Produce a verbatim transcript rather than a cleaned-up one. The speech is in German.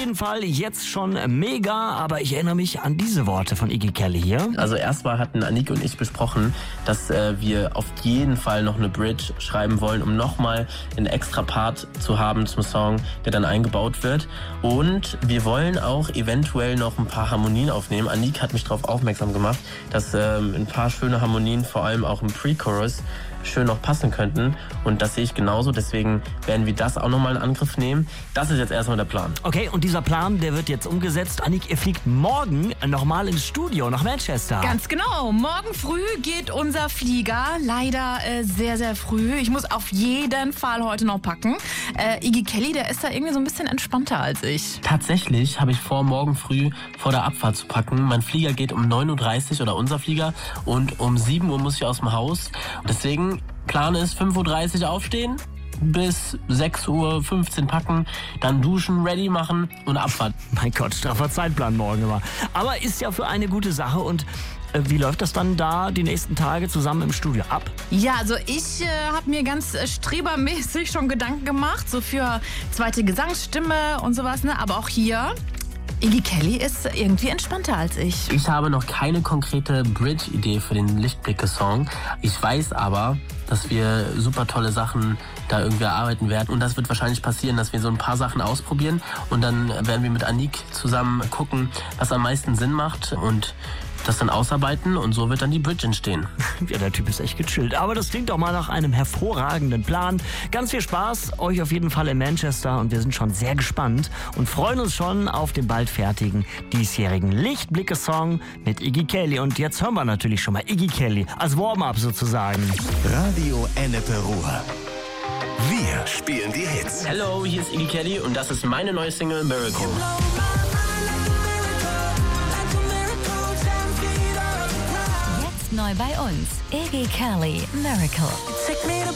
jeden Fall jetzt schon mega, aber ich erinnere mich an diese Worte von Iggy Kelly hier. Also erstmal hatten Anik und ich besprochen, dass äh, wir auf jeden Fall noch eine Bridge schreiben wollen, um nochmal einen extra Part zu haben zum Song, der dann eingebaut wird. Und wir wollen auch eventuell noch ein paar Harmonien aufnehmen. Anik hat mich darauf aufmerksam gemacht, dass ähm, ein paar schöne Harmonien, vor allem auch im Pre-Chorus, schön noch passen könnten. Und das sehe ich genauso. Deswegen werden wir das auch nochmal in Angriff nehmen. Das ist jetzt erstmal der Plan. Okay, und dieser Plan, der wird jetzt umgesetzt. Anik, ihr fliegt morgen nochmal ins Studio nach Manchester. Ganz genau. Morgen früh geht unser Flieger. Leider äh, sehr, sehr früh. Ich muss auf jeden Fall heute noch packen. Äh, Iggy Kelly, der ist da irgendwie so ein bisschen entspannter als ich. Tatsächlich habe ich vor, morgen früh vor der Abfahrt zu packen. Mein Flieger geht um neun Uhr dreißig oder unser Flieger. Und um sieben Uhr muss ich aus dem Haus. Deswegen Plan ist fünf Uhr dreißig aufstehen, bis sechs Uhr fünfzehn packen, dann duschen, ready machen und Abfahrt. Mein Gott, straffer Zeitplan morgen immer. Aber ist ja für eine gute Sache. Und äh, wie läuft das dann da die nächsten Tage zusammen im Studio ab? Ja, also ich äh, habe mir ganz äh, strebermäßig schon Gedanken gemacht, so für zweite Gesangsstimme und sowas, ne? Aber auch hier, Iggy Kelly ist irgendwie entspannter als ich. Ich habe noch keine konkrete Bridge-Idee für den Lichtblicke-Song. Ich weiß aber, dass wir super tolle Sachen da irgendwie erarbeiten werden. Und das wird wahrscheinlich passieren, dass wir so ein paar Sachen ausprobieren. Und dann werden wir mit Anik zusammen gucken, was am meisten Sinn macht und das dann ausarbeiten. Und so wird dann die Bridge entstehen. Ja, der Typ ist echt gechillt. Aber das klingt doch mal nach einem hervorragenden Plan. Ganz viel Spaß euch auf jeden Fall in Manchester. Und wir sind schon sehr gespannt und freuen uns schon auf den bald fertigen diesjährigen Lichtblicke-Song mit Iggy Kelly. Und jetzt hören wir natürlich schon mal Iggy Kelly als Warm-up sozusagen. Radio Ennepe Ruhr. Wir spielen die Hits. Hello, hier ist Iggy Kelly und das ist meine neue Single Miracle. Jetzt neu bei uns. Iggy Kelly, Miracle.